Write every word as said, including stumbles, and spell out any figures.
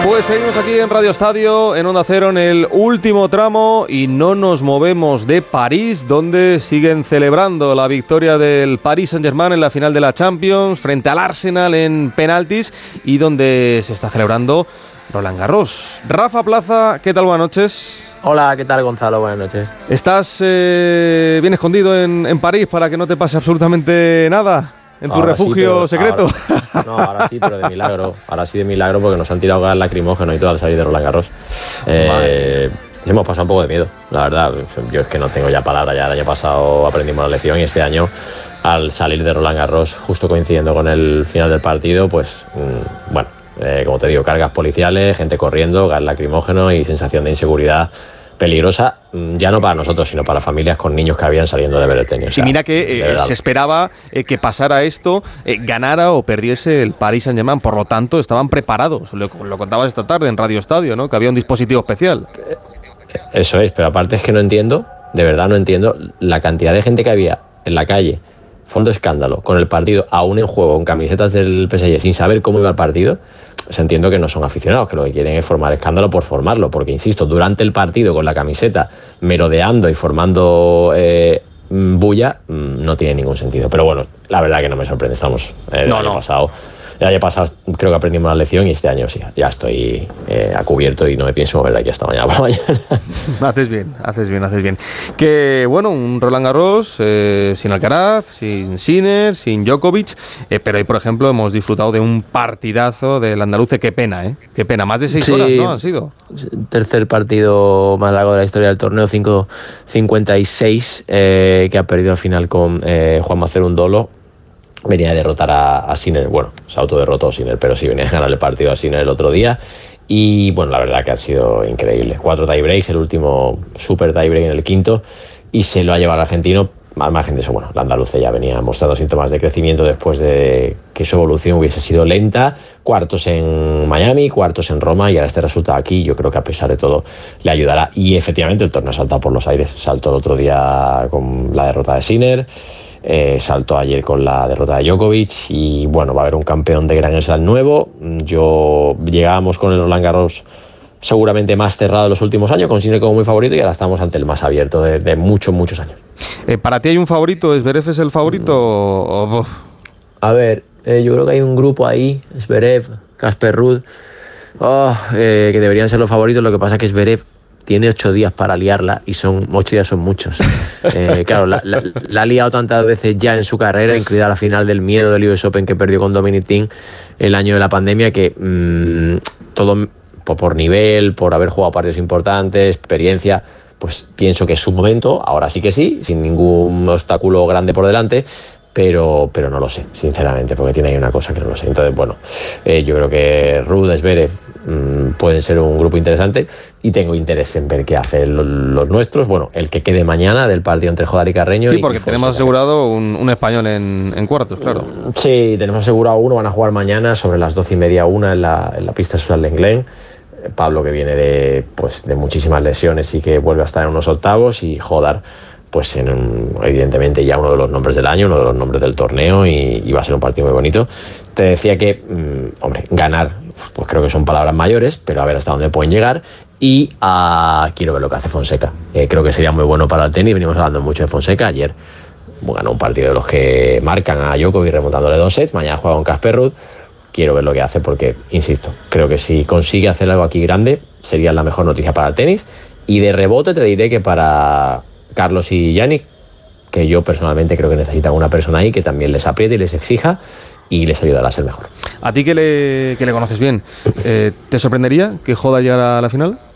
Pues seguimos aquí en Radio Estadio, en Onda Cero, en el último tramo y no nos movemos de París, donde siguen celebrando la victoria del Paris Saint-Germain en la final de la Champions frente al Arsenal en penaltis y donde se está celebrando Roland Garros. Rafa Plaza, ¿qué tal? Buenas noches. Hola, ¿qué tal, Gonzalo? Buenas noches. ¿Estás eh, bien escondido en, en París para que no te pase absolutamente nada? ¿En tu ahora refugio sí, pero, secreto? Ahora, no, ahora sí, pero de milagro. Ahora sí de milagro porque nos han tirado gas lacrimógeno y todo al salir de Roland Garros. Eh, hemos pasado un poco de miedo, la verdad. Yo es que no tengo ya palabras. Ya el año pasado aprendimos la lección y este año, al salir de Roland Garros, justo coincidiendo con el final del partido, pues, mmm, bueno, eh, como te digo, cargas policiales, gente corriendo, gas lacrimógeno y sensación de inseguridad peligrosa, ya no para nosotros, sino para familias con niños que habían saliendo de ver el tenis. O sea, y mira que eh, se esperaba eh, que pasara esto, eh, ganara o perdiese el Paris Saint-Germain, por lo tanto estaban preparados, lo, lo contabas esta tarde en Radio Estadio, ¿no? Que había un dispositivo especial. Eso es, pero aparte es que no entiendo, de verdad no entiendo, la cantidad de gente que había en la calle, fondo escándalo, con el partido aún en juego, con camisetas del P S G, sin saber cómo iba el partido. Se entiendo que no son aficionados, que lo que quieren es formar escándalo por formarlo, porque insisto, durante el partido con la camiseta merodeando y formando eh, bulla, no tiene ningún sentido. Pero bueno, la verdad que no me sorprende, estamos eh, el no, año no. pasado. El año pasado creo que aprendimos la lección y este año sí, ya estoy eh, a cubierto y no me pienso mover de aquí hasta mañana por la mañana. Haces bien, haces bien, haces bien. Que bueno, un Roland Garros eh, sin Alcaraz, sin Sinner, sin Djokovic, eh, pero ahí por ejemplo hemos disfrutado de un partidazo del andaluce, qué pena, ¿eh? Qué pena, más de seis sí, horas, ¿no? Han sido. Tercer partido más largo de la historia del torneo, cinco cincuenta y seis, eh, que ha perdido al final con eh, Juanma Cerúndolo. Venía a derrotar a, a Sinner, bueno, se autoderrotó Sinner, pero sí venía a ganar el partido a Sinner el otro día. Y bueno, la verdad que ha sido increíble. Cuatro tiebreaks, el último super tiebreak en el quinto, y se lo ha llevado el argentino. Al margen de eso, bueno, la andaluza ya venía mostrando síntomas de crecimiento después de que su evolución hubiese sido lenta. Cuartos en Miami, cuartos en Roma, y ahora este resultado aquí, yo creo que a pesar de todo le ayudará. Y efectivamente el torneo ha saltado por los aires. Saltó el otro día con la derrota de Sinner. Eh, saltó ayer con la derrota de Djokovic y bueno, va a haber un campeón de Grand Slam nuevo. Yo llegábamos con el Roland Garros seguramente más cerrado de los últimos años, con Sinner como muy favorito, y ahora estamos ante el más abierto de, de muchos, muchos años. Eh, ¿Para ti hay un favorito? ¿Zverev es el favorito? Mm. O... A ver, eh, yo creo que hay un grupo ahí, Zverev, Casper Ruud, oh, eh, que deberían ser los favoritos. Lo que pasa es que Zverev tiene ocho días para liarla y son ocho días son muchos. Eh, claro, la, la, la ha liado tantas veces ya en su carrera, incluida la final del miedo del U S Open que perdió con Dominic Thiem el año de la pandemia, que mmm, todo por, por nivel, por haber jugado partidos importantes, experiencia, pues pienso que es su momento. Ahora sí que sí, sin ningún obstáculo grande por delante. Pero, pero no lo sé, sinceramente, porque tiene ahí una cosa que no lo sé. Entonces, bueno, eh, yo creo que Ruud, Zverev mmm, pueden ser un grupo interesante y tengo interés en ver qué hacen los, los nuestros. Bueno, el que quede mañana del partido entre Jodar y Carreño. Sí, y, porque y tenemos asegurado un, un español en, en cuartos, claro. Sí, tenemos asegurado uno, van a jugar mañana sobre las doce y media, una en la, en la pista Susan Lenglen. Pablo, que viene de, pues, de muchísimas lesiones y que vuelve a estar en unos octavos, y Jodar, pues en un, evidentemente ya uno de los nombres del año, uno de los nombres del torneo, y, y va a ser un partido muy bonito. Te decía que, mmm, hombre, ganar, pues creo que son palabras mayores, pero a ver hasta dónde pueden llegar. Y uh, quiero ver lo que hace Fonseca. Eh, creo que sería muy bueno para el tenis. Venimos hablando mucho de Fonseca. Ayer ganó un partido de los que marcan a Djokovic remontándole dos sets. Mañana juega con Casper Ruud. Quiero ver lo que hace porque, insisto, creo que si consigue hacer algo aquí grande, sería la mejor noticia para el tenis. Y de rebote te diré que para Carlos y Yannick, que yo personalmente creo que necesitan una persona ahí que también les apriete y les exija y les ayudará a ser mejor. A ti que le, que le conoces bien, eh, ¿te sorprendería que Joda llegara a la final?